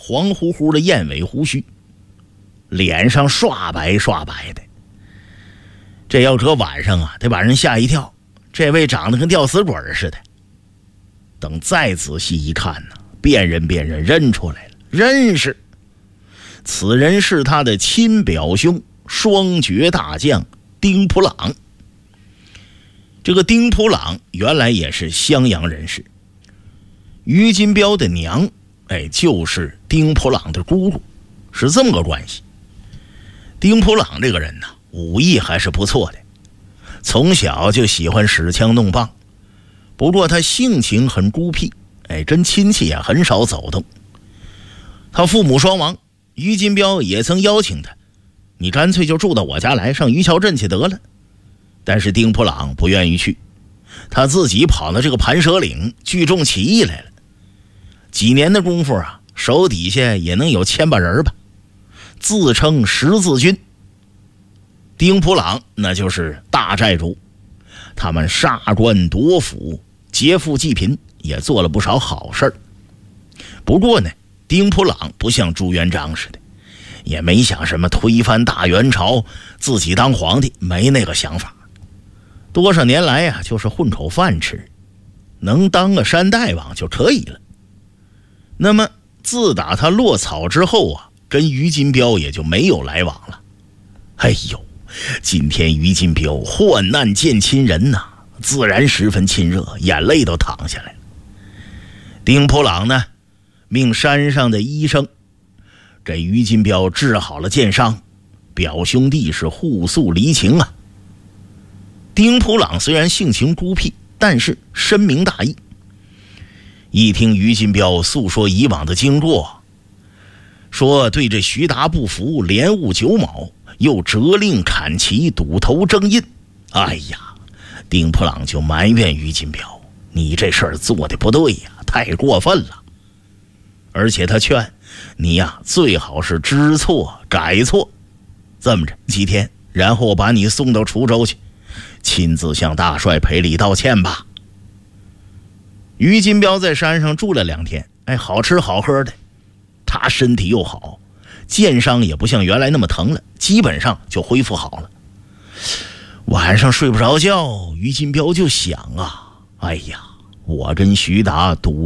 黄乎乎的燕尾胡须，脸上刷白刷白的。这要搁晚上啊，得把人吓一跳。这位长得跟吊死鬼似的。等再仔细一看呢，辨认认出来了，认识。此人是他的亲表兄，双绝大将丁普朗。这个丁普朗原来也是襄阳人士，于金彪的娘就是丁普朗的姑姑，是这么个关系。丁普朗这个人呢，武艺还是不错的，从小就喜欢使枪弄棒，不过他性情很孤僻，跟亲戚也很少走动。他父母双亡，于金彪也曾邀请他，你干脆就住到我家来，上于桥镇去得了。但是丁普朗不愿意去，他自己跑到这个盘蛇岭聚众起义来了。几年的功夫啊，手底下也能有1000把人吧，自称十字军。丁普朗那就是大寨主，他们杀官夺府，劫富济贫，也做了不少好事儿。不过呢，丁普朗不像朱元璋似的，也没想什么推翻大元朝，自己当皇帝，没那个想法。多少年来呀，就是混口饭吃，能当个山大王就可以了。那么自打他落草之后啊，跟于金彪也就没有来往了。哎呦，今天于金彪患难见亲人呐，自然十分亲热，眼泪都淌下来了。丁普朗呢，命山上的医生给于金彪治好了箭伤，表兄弟是互诉离情啊。丁普朗虽然性情孤僻，但是深明大义。一听于金彪诉说以往的经过，说对这徐达不服，连误9卯，又责令砍旗堵头征印。哎呀，丁普朗就埋怨于金彪，你这事儿做的不对呀，太过分了。而且他劝你呀，最好是知错改错。这么着几天，然后把你送到滁州去，亲自向大帅赔礼道歉吧。于金彪在山上住了2天，好吃好喝的，他身体又好，箭伤也不像原来那么疼了，基本上就恢复好了。晚上睡不着觉，于金彪就想啊，哎呀，我跟徐达赌